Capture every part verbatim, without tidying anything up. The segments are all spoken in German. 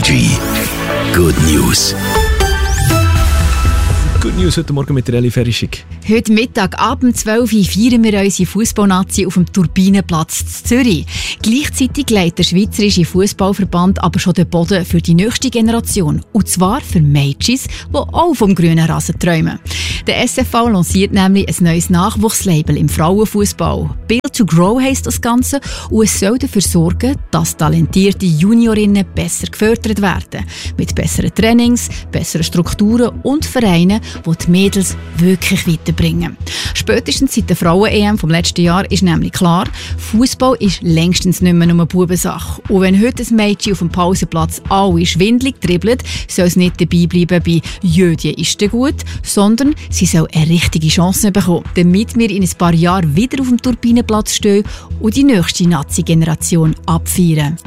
Energy. Good News. Good News heute Morgen mit der Eli Ferischig. Heute Mittag ab zwölf Uhr feiern wir unsere Fußballnazi auf dem Turbinenplatz in Zürich. Gleichzeitig legt der Schweizerische Fußballverband aber schon den Boden für die nächste Generation. Und zwar für Mädchen, die auch vom grünen Rasen träumen. Der S F V lanciert nämlich ein neues Nachwuchslabel im Frauenfußball. Build to Grow heisst das Ganze und es soll dafür sorgen, dass talentierte Juniorinnen besser gefördert werden. Mit besseren Trainings, besseren Strukturen und Vereinen, die die Mädels wirklich weiterbringen. Spätestens seit der Frauen-E M vom letzten Jahr ist nämlich klar, Fußball ist längstens nicht mehr nur eine Bubensache. Und wenn heute ein Mädchen auf dem Pausenplatz alle schwindelig dribbelt, soll es nicht dabei bleiben bei «Jödje ist der gut», sondern sie soll eine richtige Chance bekommen, damit wir in ein paar Jahren wieder auf dem Turbinenplatz stehen und die nächste Nazi-Generation abfeiern.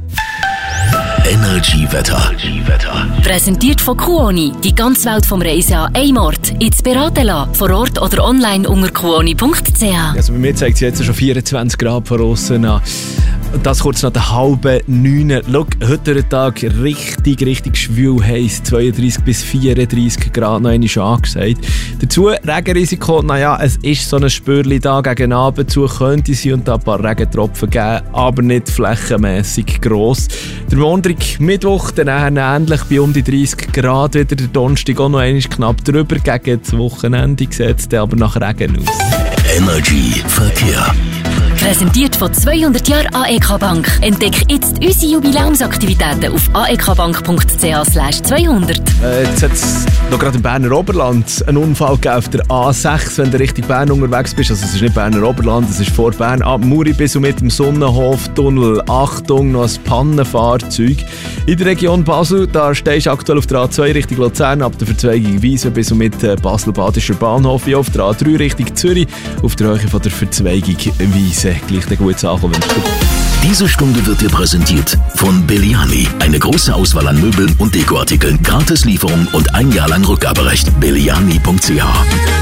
Energy Wetter. Präsentiert von Kuoni. Die ganze Welt vom Reisen an einem Ort. Jetzt beraten lassen. Vor Ort oder online unter kuoni punkt c h. Also bei mir zeigt es jetzt schon vierundzwanzig Grad von außen an. Das kurz nach der halben neun. Schau, heute der Tag richtig, richtig schwül heiß. zweiunddreissig bis vierunddreissig Grad noch einmal schon angesagt. Dazu Regenrisiko. Naja, es ist so ein Spürli da gegen Abend zu. Könnte sein und da ein paar Regentropfen geben, aber nicht flächenmässig gross. Der Montag, Mittwoch, dann ähnlich bei um die dreissig Grad. Wieder der Donnerstag auch noch einmal knapp drüber. Gegen das Wochenende sieht es dann aber nach Regen aus. Energy Verkehr. Präsentiert von zweihundert Jahren A E K Bank. Entdeck jetzt unsere Jubiläumsaktivitäten auf a e k bank punkt c h slash zweihundert. Äh, jetzt hat es noch gerade im Berner Oberland einen Unfall gegeben auf der A sechs, wenn du Richtung Bern unterwegs bist. Also es ist nicht Berner Oberland, es ist vor Bern ab Muri bis und mit dem Sonnenhoftunnel. Achtung, noch ein Pannenfahrzeug. In der Region Basel, da stehst du aktuell auf der A zwei Richtung Luzern, ab der Verzweigung Wiesen bis und mit Basel-Badischer Bahnhof, wie auf der A drei Richtung Zürich, auf der Höhe von der Verzweigung Wiesen. Gleich ein gutes Ankommen. Diese Stunde wird dir präsentiert von Belliani. Eine große Auswahl an Möbeln und Dekoartikeln. Gratis Lieferung und ein Jahr lang Rückgaberecht. belliani punkt c h.